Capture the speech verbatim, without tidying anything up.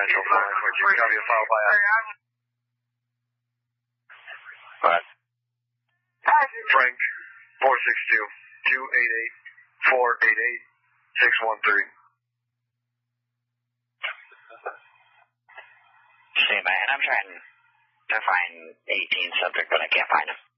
Central, four nine four two. Copy a file by out. What? Frank, four six two, two eight eight, four eight eight, six one three. See, man, I'm trying to find eighteen subject, but I can't find him.